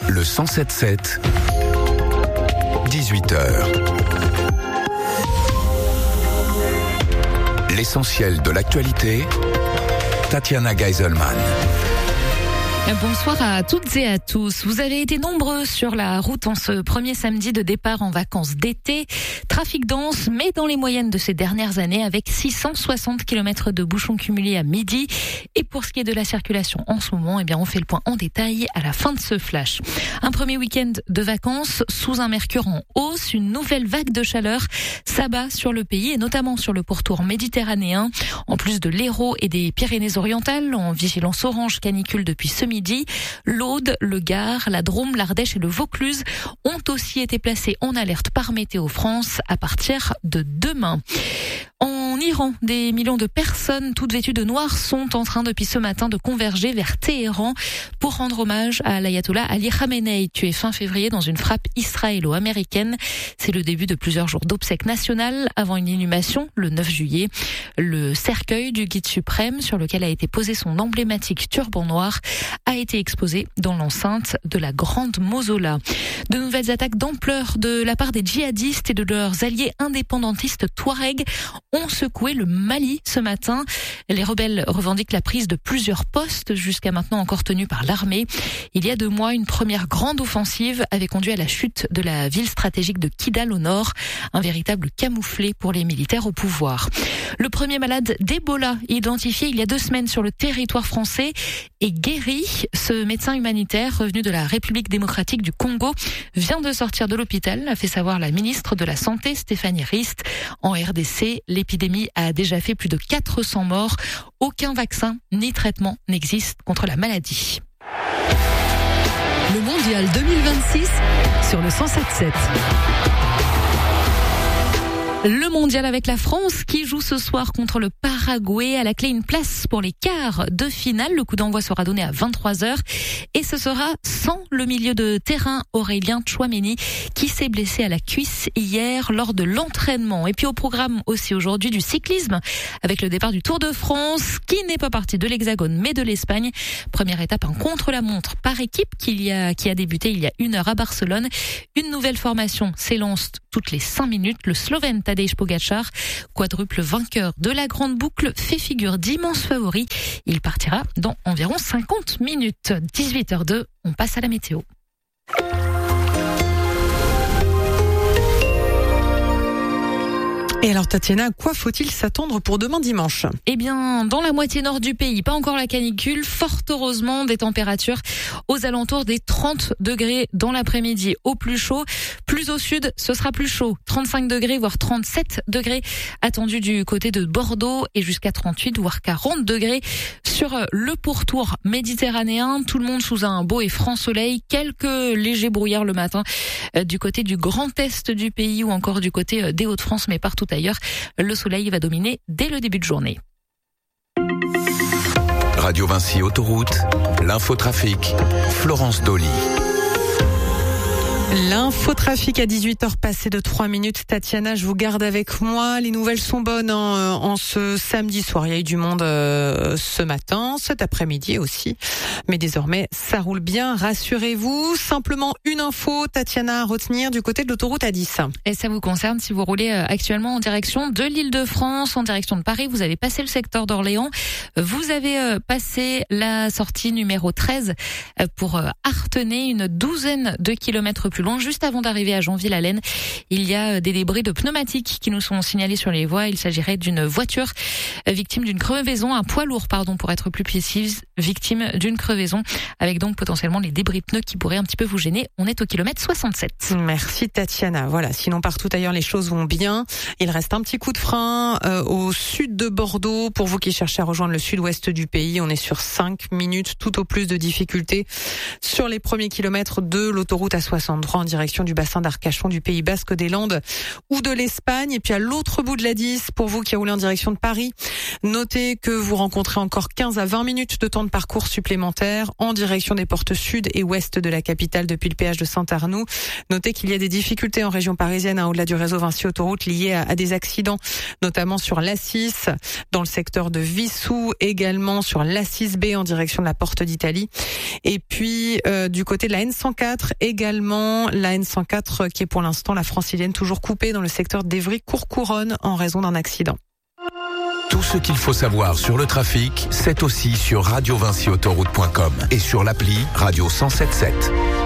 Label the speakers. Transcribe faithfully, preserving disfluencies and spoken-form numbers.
Speaker 1: Le cent sept sept, dix-huit heures. L'essentiel de l'actualité, Tatiana Geiselman.
Speaker 2: Bonsoir à toutes et à tous. Vous avez été nombreux sur la route en ce premier samedi de départ en vacances d'été. Trafic dense, mais dans les moyennes de ces dernières années, avec six cent soixante kilomètres de bouchons cumulés à midi. Et pour ce qui est de la circulation en ce moment, eh bien, on fait le point en détail à la fin de ce flash. Un premier week-end de vacances sous un mercure en hausse. Une nouvelle vague de chaleur s'abat sur le pays et notamment sur le pourtour méditerranéen. En plus de l'Hérault et des Pyrénées-Orientales, en vigilance orange canicule depuis ce midi. Midi, l'Aude, le Gard, la Drôme, l'Ardèche et le Vaucluse ont aussi été placés en alerte par Météo France à partir de demain. En Iran, des millions de personnes, toutes vêtues de noir, sont en train depuis ce matin de converger vers Téhéran pour rendre hommage à l'ayatollah Ali Khamenei, tué fin février dans une frappe israélo-américaine. C'est le début de plusieurs jours d'obsèques nationales avant une inhumation le neuf juillet. Le cercueil du guide suprême, sur lequel a été posé son emblématique turban noir, a été exposé dans l'enceinte de la grande mausolée. De nouvelles attaques d'ampleur de la part des djihadistes et de leurs alliés indépendantistes touaregs ont secoué le Mali ce matin. Les rebelles revendiquent la prise de plusieurs postes, jusqu'à maintenant encore tenus par l'armée. Il y a deux mois, une première grande offensive avait conduit à la chute de la ville stratégique de Kidal au nord, un véritable camouflet pour les militaires au pouvoir. Le premier malade d'Ebola, identifié il y a deux semaines sur le territoire français, est guéri. Ce médecin humanitaire revenu de la République démocratique du Congo vient de sortir de l'hôpital, a fait savoir la ministre de la Santé, Stéphanie Rist. En R D C, l'épidémie a déjà fait plus de quatre cents morts. Aucun vaccin ni traitement n'existe contre la maladie.
Speaker 3: Le mondial deux mille vingt-six sur le cent sept sept.
Speaker 2: Le mondial avec la France qui joue ce soir contre le Paraguay. À la clé, une place pour les quarts de finale. Le coup d'envoi sera donné à vingt-trois heures et ce sera sans le milieu de terrain Aurélien Tchouaméni qui s'est blessé à la cuisse hier lors de l'entraînement. Et puis au programme aussi aujourd'hui du cyclisme avec le départ du Tour de France qui n'est pas parti de l'Hexagone mais de l'Espagne. Première étape, un contre-la-montre par équipe qui, y a, qui a débuté il y a une heure à Barcelone. Une nouvelle formation s'élance toutes les cinq minutes. Le Slovène Tadej Pogačar, quadruple vainqueur de la grande boucle, fait figure d'immense favori. Il partira dans environ cinquante minutes. dix-huit heures deux, on passe à la météo.
Speaker 3: Et alors Tatiana, à quoi faut-il s'attendre pour demain dimanche ?
Speaker 2: Eh bien, dans la moitié nord du pays, pas encore la canicule, fort heureusement des températures aux alentours des trente degrés dans l'après-midi au plus chaud. Plus au sud, ce sera plus chaud, trente-cinq degrés voire trente-sept degrés attendus du côté de Bordeaux et jusqu'à trente-huit voire quarante degrés sur le pourtour méditerranéen. Tout le monde sous un beau et franc soleil, quelques légers brouillards le matin du côté du grand est du pays ou encore du côté des Hauts-de-France, mais partout ailleurs, le soleil va dominer dès le début de journée.
Speaker 1: Radio Vinci Autoroute, l'infotrafic, Florence Dolly.
Speaker 3: L'infotrafic à dix-huit heures passées de trois minutes. Tatiana, je vous garde avec moi. Les nouvelles sont bonnes en, en ce samedi soir. Il y a eu du monde euh, ce matin, cet après-midi aussi. Mais désormais, ça roule bien, rassurez-vous. Simplement une info, Tatiana, à retenir du côté de l'autoroute A dix.
Speaker 2: Et ça vous concerne si vous roulez actuellement en direction de l'Île-de-France, en direction de Paris. Vous avez passé le secteur d'Orléans. Vous avez passé la sortie numéro treize pour Artenay, une douzaine de kilomètres plus loin, juste avant d'arriver à Jeanville-Alaine. Il y a des débris de pneumatiques qui nous sont signalés sur les voies. Il s'agirait d'une voiture victime d'une crevaison, un poids lourd, pardon, pour être plus précise, victime d'une crevaison, avec donc potentiellement les débris de pneus qui pourraient un petit peu vous gêner. On est au kilomètre soixante-sept.
Speaker 3: Merci Tatiana. Voilà, sinon partout ailleurs les choses vont bien. Il reste un petit coup de frein euh, au sud de Bordeaux. Pour vous qui cherchez à rejoindre le sud-ouest du pays, on est sur cinq minutes tout au plus de difficultés sur les premiers kilomètres de l'autoroute A soixante-douze. trente-trois en direction du bassin d'Arcachon, du Pays Basque, des Landes ou de l'Espagne. Et puis à l'autre bout de l'A dix, pour vous qui roulez en direction de Paris, notez que vous rencontrez encore quinze à vingt minutes de temps de parcours supplémentaires en direction des portes sud et ouest de la capitale depuis le péage de Saint-Arnoux. Notez qu'il y a des difficultés en région parisienne, hein, au-delà du réseau Vinci Autoroute, liées à, à des accidents, notamment sur l'A six, dans le secteur de Vissou, également sur l'A six B en direction de la Porte d'Italie. Et puis euh, du côté de la N cent quatre, également la N cent quatre qui est pour l'instant la francilienne toujours coupée dans le secteur d'Evry-Courcouronnes en raison d'un accident.
Speaker 1: Tout ce qu'il faut savoir sur le trafic, c'est aussi sur radio vinci autoroute point com et sur l'appli Radio cent sept sept.